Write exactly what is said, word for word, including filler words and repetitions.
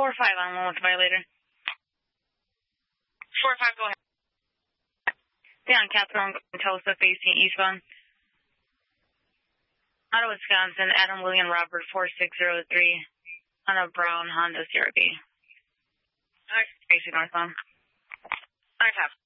four five on one with violator. four five, go ahead. Be on Catherine Tulsa facing eastbound. Out of Wisconsin, Adam William Robert four six zero three on a brown Honda C R V. All right. Facing northbound. All right, have.